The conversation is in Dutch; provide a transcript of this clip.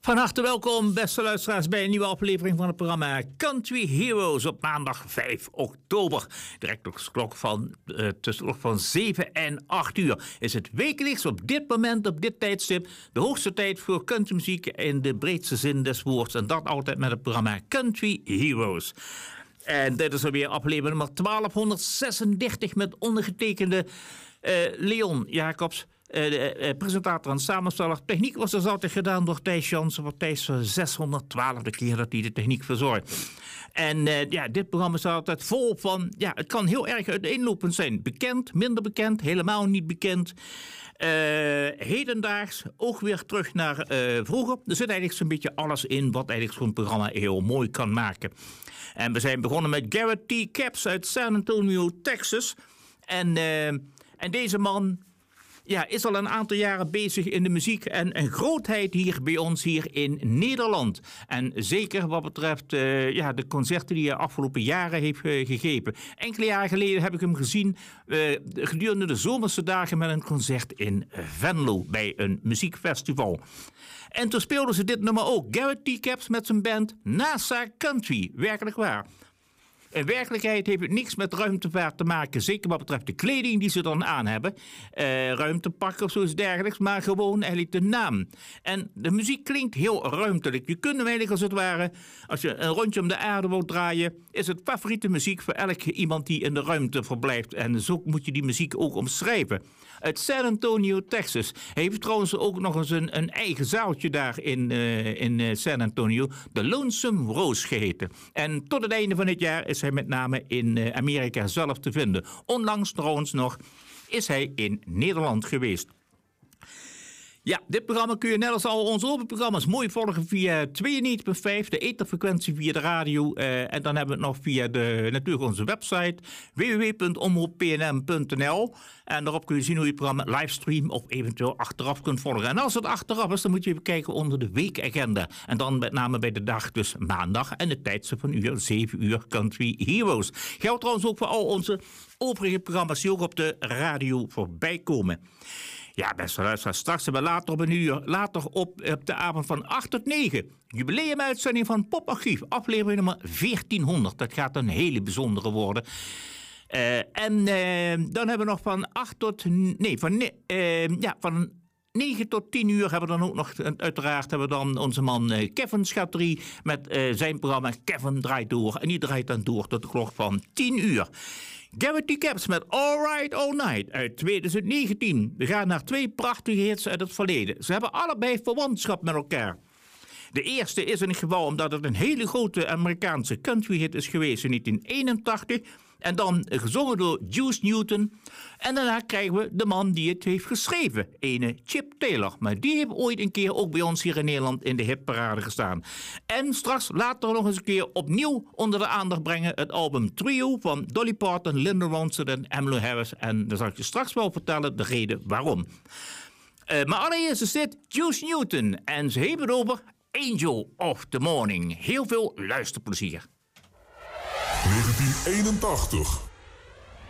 Van harte welkom, beste luisteraars, bij een nieuwe aflevering van het programma Country Heroes op maandag 5 oktober. Direct op de klok van 7 en 8 uur is het wekelijks op dit moment, op dit tijdstip, de hoogste tijd voor countrymuziek in de breedste zin des woords. En dat altijd met het programma Country Heroes. En dit is alweer aflevering nummer 1236 met ondergetekende Leon Jacobs. De presentator en samensteller. Techniek was dus altijd gedaan door Thijs Jansen. Voor Thijs 612e keer dat hij de techniek verzorgt. En dit programma is altijd vol van... Ja, het kan heel erg uiteenlopend zijn. Bekend, minder bekend, helemaal niet bekend. Hedendaags, ook weer terug naar vroeger. Er zit eigenlijk zo'n beetje alles in wat eigenlijk zo'n programma heel mooi kan maken. En we zijn begonnen met Garrett T. Capps uit San Antonio, Texas. En deze man... Ja, is al een aantal jaren bezig in de muziek en een grootheid bij ons hier in Nederland. En zeker wat betreft de concerten die hij afgelopen jaren heeft gegeven. Enkele jaren geleden heb ik hem gezien gedurende de zomerse dagen met een concert in Venlo bij een muziekfestival. En toen speelden ze dit nummer ook. Garrett T. Capps met zijn band NASA Country. Werkelijk waar. In werkelijkheid heeft het niks met ruimtevaart te maken. Zeker wat betreft de kleding die ze dan aan hebben. Ruimtepakken of zoiets dergelijks. Maar gewoon eigenlijk de naam. En de muziek klinkt heel ruimtelijk. Je kunt hem eigenlijk als het ware... Als je een rondje om de aarde wilt draaien... Is het favoriete muziek voor elke iemand die in de ruimte verblijft. En zo moet je die muziek ook omschrijven. Uit San Antonio, Texas. Hij heeft trouwens ook nog eens een eigen zaaltje daar in San Antonio. De Lonesome Rose geheten. En tot het einde van het jaar is hij met name in Amerika zelf te vinden. Onlangs trouwens nog is hij in Nederland geweest. Ja, dit programma kun je net als al onze open programma's mooi volgen via 92.5, de etherfrequentie via de radio. En dan hebben we het nog via natuurlijk onze website www.omroeppnm.nl. En daarop kun je zien hoe je het programma livestream of eventueel achteraf kunt volgen. En als het achteraf is, dan moet je even kijken onder de weekagenda. En dan met name bij de dag, dus maandag en de tijdstip van 7 uur Country Heroes. Geldt trouwens ook voor al onze overige programma's die ook op de radio voorbij komen. Ja, beste luisteraars, straks hebben we later op de avond van 8 tot 9... jubileumuitzending van Poparchief, aflevering nummer 1400. Dat gaat een hele bijzondere worden. Dan hebben we nog van 9 tot 10 uur hebben we dan ook nog, uiteraard hebben we dan onze man Kevin Schatterie met zijn programma Kevin Draait Door. En die draait dan door tot de klok van 10 uur. Garrett T. Capps met All Right All Night uit 2019. We gaan naar 2 prachtige hits uit het verleden. Ze hebben allebei verwantschap met elkaar. De eerste is in het geval omdat het een hele grote Amerikaanse country hit is geweest in 1981. En dan gezongen door Juice Newton. En daarna krijgen we de man die het heeft geschreven, ene Chip Taylor. Maar die heeft ooit een keer ook bij ons hier in Nederland in de hitparade gestaan. En straks later nog eens een keer opnieuw onder de aandacht brengen het album Trio van Dolly Parton, Linda Ronstadt en Emmylou Harris. En dan zal ik je straks wel vertellen de reden waarom. Maar allereerst is dit Juice Newton. En ze hebben het over Angel of the Morning. Heel veel luisterplezier. 1981.